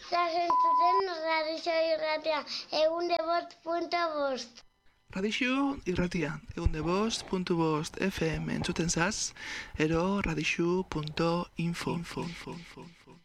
Zazentzuten Radixo irratia, 105.5. Radixu irratia, 105.5 FM entzuten zaz, ero radixu.info.